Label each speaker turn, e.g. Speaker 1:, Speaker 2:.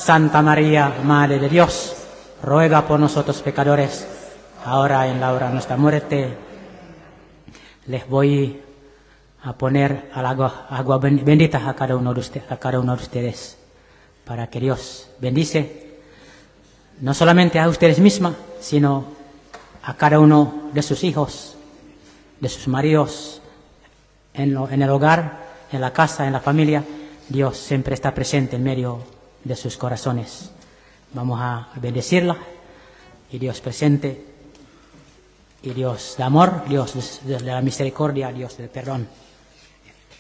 Speaker 1: Santa María, Madre de Dios, ruega por nosotros pecadores, ahora y en la hora de nuestra muerte. Les voy a poner al agua bendita a cada uno de ustedes, para que Dios bendice no solamente a ustedes mismas, sino a cada uno de sus hijos, de sus maridos, en el hogar, en la casa, en la familia. Dios siempre está presente en medio de sus corazones. Vamos a bendecirla, y Dios presente, y Dios de amor, Dios de la misericordia, Dios del perdón.